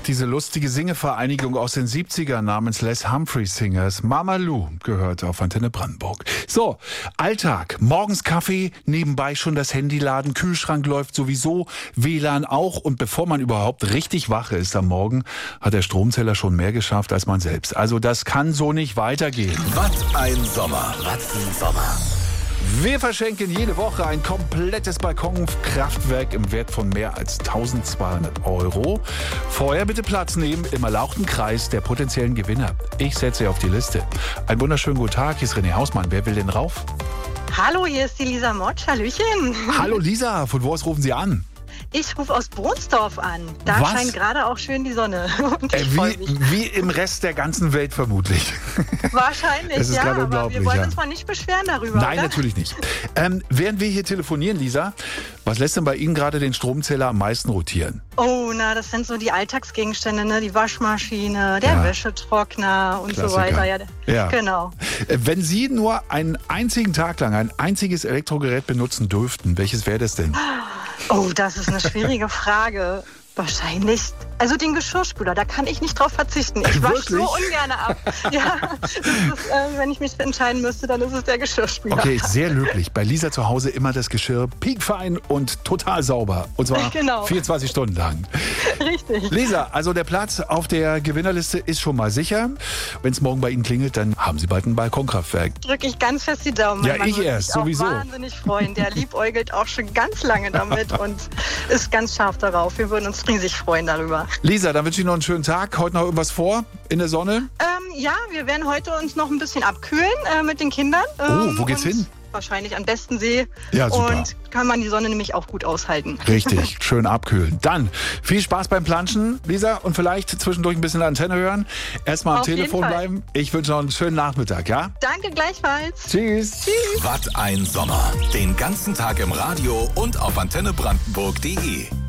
diese lustige Singevereinigung aus den 70ern namens Les Humphrey Singers, Mama Lou, gehört auf Antenne Brandenburg. So, Alltag, morgens Kaffee, nebenbei schon das Handy laden, Kühlschrank läuft sowieso, WLAN auch und bevor man überhaupt richtig wach ist am Morgen, hat der Stromzähler schon mehr geschafft als man selbst. Also das kann so nicht weitergehen. Was ein Sommer, was ein Sommer. Wir verschenken jede Woche ein komplettes Balkonkraftwerk im Wert von mehr als 1.200 €. Vorher bitte Platz nehmen im erlauchten Kreis der potenziellen Gewinner. Ich setze Sie auf die Liste. Einen wunderschönen guten Tag, hier ist René Hausmann. Wer will denn rauf? Hallo, hier ist die Lisa Motsch. Hallöchen. Hallo Lisa, von wo aus rufen Sie an? Ich rufe aus Bronsdorf an. Da Was? scheint gerade auch schön die Sonne. Und ich freue mich. Wie im Rest der ganzen Welt vermutlich. Wahrscheinlich, Das ist ja. gerade Aber unglaublich, wir wollen ja. uns mal nicht beschweren darüber, Nein, oder? natürlich nicht. Während wir hier telefonieren, Lisa, was lässt denn bei Ihnen gerade den Stromzähler am meisten rotieren? Oh, na, das sind so die Alltagsgegenstände, ne? Die Waschmaschine, der Ja. Wäschetrockner und Klassiker. so weiter. Ja. Genau. Wenn Sie nur einen einzigen Tag lang ein einziges Elektrogerät benutzen dürften, welches wäre das denn? Oh, das ist eine schwierige Frage. Wahrscheinlich. Also den Geschirrspüler, da kann ich nicht drauf verzichten. Ich wasche so Wirklich? ungern ab. Ja, das ist, wenn ich mich entscheiden müsste, dann ist es der Geschirrspüler. Okay, sehr löblich. Bei Lisa zu Hause immer das Geschirr piekfein und total sauber. Und zwar Genau. 24 Stunden lang. Richtig. Lisa, also der Platz auf der Gewinnerliste ist schon mal sicher. Wenn es morgen bei Ihnen klingelt, dann haben Sie bald ein Balkonkraftwerk. Drücke ich ganz fest die Daumen. Ja, Mein Mann ich wird erst, sich auch sowieso. wahnsinnig freuen. Der liebäugelt auch schon ganz lange damit und ist ganz scharf darauf. Wir würden uns riesig freuen darüber. Lisa, dann wünsche ich noch einen schönen Tag. Heute noch irgendwas vor in der Sonne? Ja, wir werden heute uns noch ein bisschen abkühlen mit den Kindern. Wo geht's und hin? Wahrscheinlich an Bestensee. Ja, super. Und kann man die Sonne nämlich auch gut aushalten. Richtig, schön abkühlen. Dann viel Spaß beim Planschen, Lisa, und vielleicht zwischendurch ein bisschen Antenne hören. Erstmal am Auf jeden Telefon Fall. bleiben. Ich wünsche noch einen schönen Nachmittag, ja? Danke gleichfalls. Tschüss. Was ein Sommer. Den ganzen Tag im Radio und auf antennebrandenburg.de.